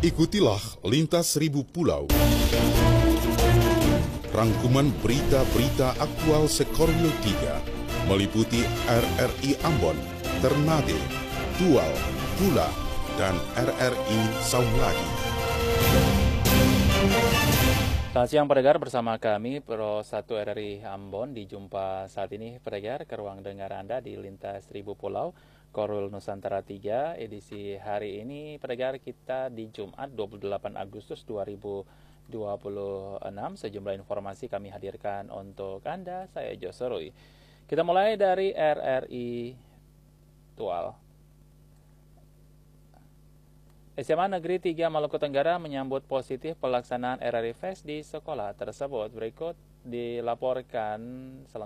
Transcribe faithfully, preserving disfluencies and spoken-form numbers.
Ikutilah Lintas Seribu Pulau. Rangkuman berita-berita aktual Sekorwil tiga meliputi R R I Ambon, Ternate, Tual, Pula, dan R R I Saulagi. Selamat siang pendengar, bersama kami Pro satu R R I Ambon. Dijumpa saat ini pendengar ke ruang dengar Anda di Lintas Seribu Pulau Korwil Nusantara tiga. Edisi hari ini pendengar kita di Jumat dua puluh delapan Agustus dua ribu dua puluh enam. Sejumlah informasi kami hadirkan untuk Anda. Saya Joserui. Kita mulai dari R R I Tual. S M A Negeri tiga Maluku Tenggara menyambut positif pelaksanaan R R I Fest di sekolah tersebut. Berikut dilaporkan selengkapnya.